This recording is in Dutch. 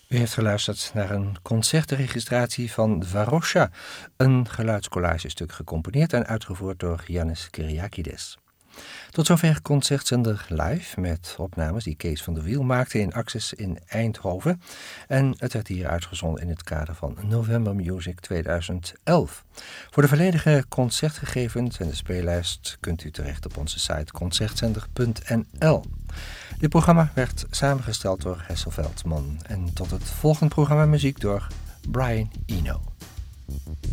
U heeft geluisterd naar een concertregistratie van Varosha, een geluidscollagestuk gecomponeerd en uitgevoerd door Yannis Kyriakides. Tot zover Concertzender Live met opnames die Kees van der Wiel maakte in Access in Eindhoven. En het werd hier uitgezonden in het kader van November Music 2011. Voor de volledige concertgegevens en de speellijst kunt u terecht op onze site concertzender.nl. Dit programma werd samengesteld door Hessel Veldman. En tot het volgende programma muziek door Brian Eno.